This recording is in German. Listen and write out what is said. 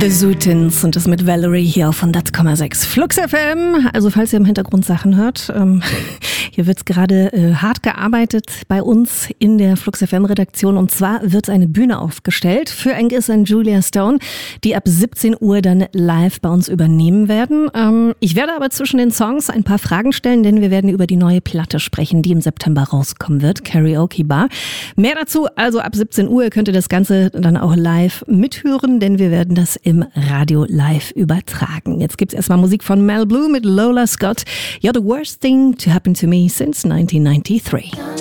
The Sultans und das mit Valerie hier auf 100,6 Flux FM. Also falls ihr im Hintergrund Sachen hört, hier wird gerade hart gearbeitet bei uns in der Flux FM Redaktion, und zwar wird eine Bühne aufgestellt für Angus und Julia Stone, die ab 17 Uhr dann live bei uns übernehmen werden. Ich werde aber zwischen den Songs ein paar Fragen stellen, denn wir werden über die neue Platte sprechen, die im September rauskommen wird, Karaoke Bar. Mehr dazu also ab 17 Uhr, könnt ihr das Ganze dann auch live mithören, denn wir werden das im Radio live übertragen. Jetzt gibt's erstmal Musik von Mel Blue mit Lola Scott. You're the worst thing to happen to me since 1993.